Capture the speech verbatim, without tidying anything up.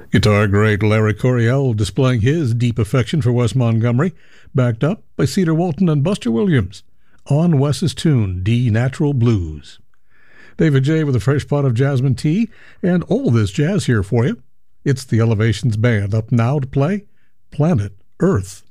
Guitar great Larry Coryell displaying his deep affection for Wes Montgomery, backed up by Cedar Walton and Buster Williams on Wes's tune, D Natural Blues. David J. with a fresh pot of jasmine tea and all this jazz here for you. It's the Elevations Band up now to play Planet Earth.